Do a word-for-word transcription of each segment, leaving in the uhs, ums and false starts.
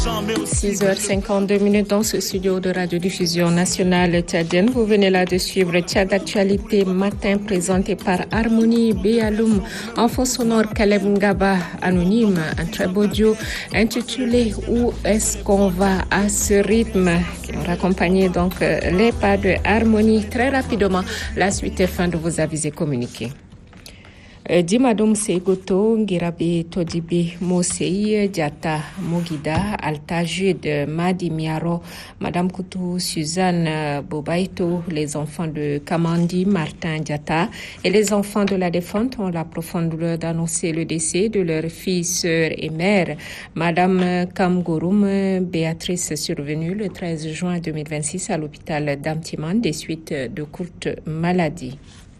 six heures cinquante-deux minutes dans ce studio de radiodiffusion nationale tchadienne. Vous venez là de suivre Tchad Actualité matin présenté par Harmonie Béaloum. En fond sonore, Kaleb Ngaba anonyme, un très beau duo intitulé Où est-ce qu'on va à ce rythme, qui ont accompagné donc les pas de Harmonie. Très rapidement, la suite est fin de vos avis et communiqués. Dimadoum Seigoto, Ngirabe Todibe Mosei, Diata Mogida, Alta Jude, Madi Miaro, Madame Koutou, Suzanne Bobaito, les enfants de Kamandi, Martin Diata et les enfants de la défunte ont la profonde douleur d'annoncer le décès de leur fille, sœur et mère, Madame Kamgouroum Béatrice, survenue le treize juin deux mille vingt-six à l'hôpital d'Amtiman des suites de courtes maladies.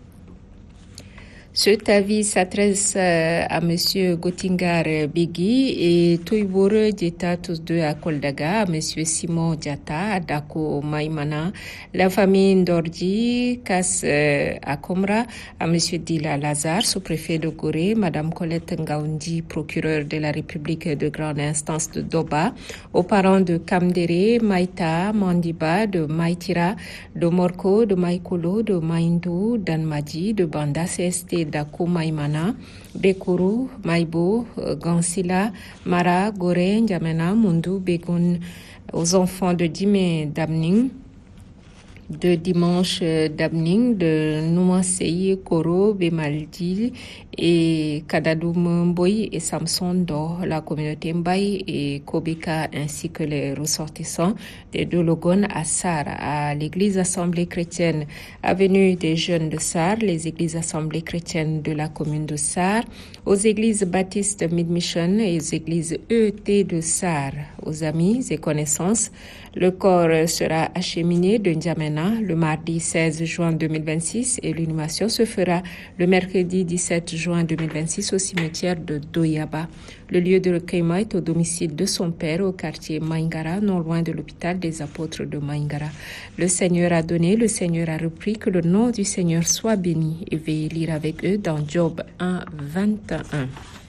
Cet avis s'adresse à Monsieur Gotingar Bigui et Touibour Dieta, tous deux à Koldaga, à Monsieur Simon Diata, à Dako Maïmana, la famille Ndordi, Kas à Komra, à Monsieur Dila Lazare, sous-préfet de Gorée, Madame Colette Ngaoundi, procureur de la République de grande instance de Doba, aux parents de Kamdere, Maïta, Mandiba, de Maïtira, de Morko, de Maïkolo, de Maïndou, d'Anmadi, de Banda C S T, Dako Maïmana, Bekuru, Maïbo, Gansila, Mara, Goré, N'Djamena, Mundu, Begoun, aux enfants de Dime Damning, de Dimanche Damning, de Nouansei, Koro, Bemaldi et Kadadoum Mboy et Samson Do, la communauté Mbaye et Kobeka ainsi que les ressortissants des deux Logon à Sar, à l'église assemblée chrétienne avenue des jeunes de Sar, les églises assemblées chrétiennes de la commune de Sar, aux églises baptistes Mid-Mission et aux églises E E T de Sar, aux amis et connaissances. Le corps sera acheminé de N'Djamena le mardi seize juin deux mille vingt-six et l'inhumation se fera le mercredi dix-sept juin deux mille vingt-six au cimetière de Doyaba. Le lieu de recueillement est au domicile de son père au quartier Maïngara, non loin de l'hôpital des apôtres de Maïngara. Le Seigneur a donné, le Seigneur a repris, que le nom du Seigneur soit béni, et veuillez lire avec eux dans Job un, vingt et un.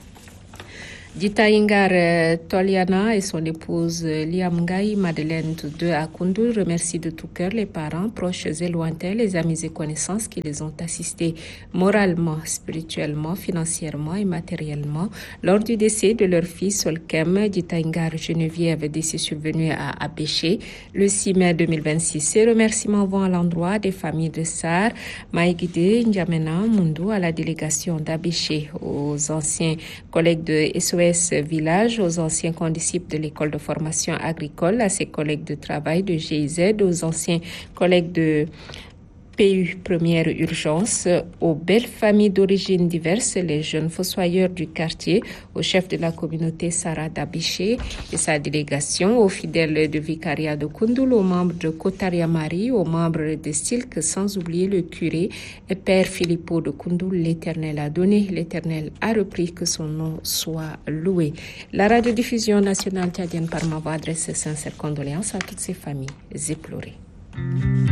Dita Ingar Toliana et son épouse Liamngaï Madeleine, tous deux à Koundou, remercient de tout cœur les parents, proches et lointains, les amis et connaissances qui les ont assistés moralement, spirituellement, financièrement et matériellement lors du décès de leur fille Solkem. Dita Ingar Geneviève, décès survenu à Abéché le six mai deux mille vingt-six. Ces remerciements vont à l'endroit des familles de Sar, Maïguide, N'Djamena, Mundu, à la délégation d'Abéché, aux anciens collègues de S O S Village, aux anciens condisciples de l'école de formation agricole, à ses collègues de travail de G I Z, aux anciens collègues de P U Première Urgence, aux belles familles d'origines diverses, les jeunes fossoyeurs du quartier, au chef de la communauté Sarah Dabiché et sa délégation, aux fidèles de Vicariat de Koundoul, aux membres de Kotaria Marie, aux membres de Stilk, sans oublier le curé et Père Philippot de Koundoul. L'Éternel a donné, l'Éternel a repris, que son nom soit loué. La radiodiffusion nationale tchadienne par ma voix adresse sincères condoléances à toutes ces familles éplorées.